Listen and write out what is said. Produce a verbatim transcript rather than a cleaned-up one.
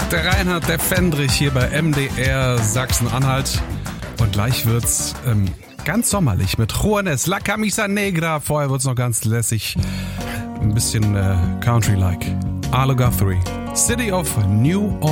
Der Reinhard, der Fendrich hier bei M D R Sachsen-Anhalt. Und gleich wird's ähm, ganz sommerlich mit Juanes, La Camisa Negra. Vorher wird's noch ganz lässig. Ein bisschen äh, Country-like. Arlo Guthrie, City of New Orleans.